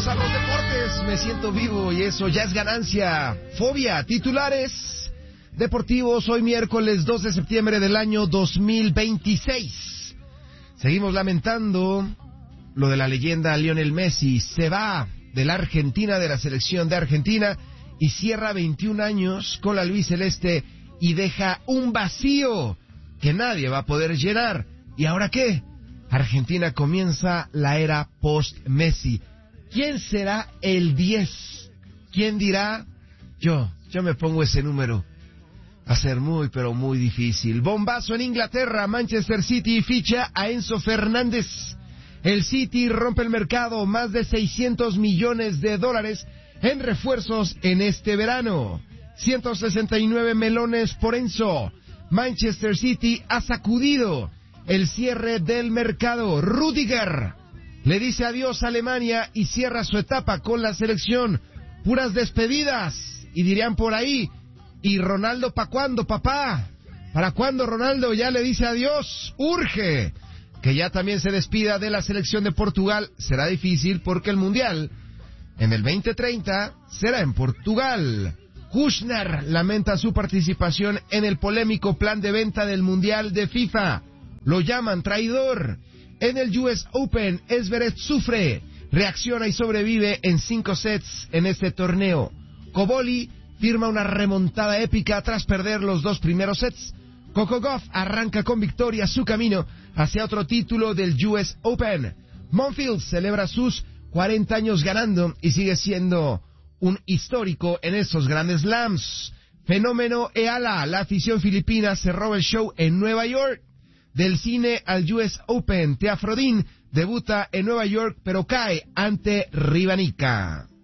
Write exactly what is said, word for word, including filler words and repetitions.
a los deportes, me siento vivo y eso ya es ganancia. Fobia, titulares deportivos hoy miércoles dos de septiembre del año dos mil veintiséis. Seguimos lamentando lo de la leyenda Lionel Messi. Se va de la Argentina, de la selección de Argentina, y cierra veintiún años con la albiceleste y deja un vacío que nadie va a poder llenar. ¿Y ahora qué? Argentina comienza la era post-Messi. ¿Quién será el diez? ¿Quién dirá? Yo, yo me pongo ese número. Va a ser muy, pero muy difícil. Bombazo en Inglaterra. Manchester City ficha a Enzo Fernández. El City rompe el mercado. Más de seiscientos millones de dólares en refuerzos en este verano. ciento sesenta y nueve melones por Enzo. Manchester City ha sacudido el cierre del mercado. Rüdiger le dice adiós a Alemania y cierra su etapa con la selección. Puras despedidas. Y dirían por ahí, ¿y Ronaldo para cuándo, papá? ¿Para cuándo Ronaldo ya le dice adiós? Urge que ya también se despida de la selección de Portugal. Será difícil porque el Mundial en el veinte treinta será en Portugal. Kushner lamenta su participación en el polémico plan de venta del Mundial de FIFA. Lo llaman traidor. En el U S Open, Zverev sufre, reacciona y sobrevive en cinco sets en este torneo. Koboli firma una remontada épica tras perder los dos primeros sets. Coco Gauff arranca con victoria su camino hacia otro título del U S Open. Monfils celebra sus cuarenta años ganando y sigue siendo un histórico en esos grandes slams. Fenómeno Eala, la afición filipina se roba el show en Nueva York. Del cine al U S Open, Teafrodín debuta en Nueva York pero cae ante Rivanica.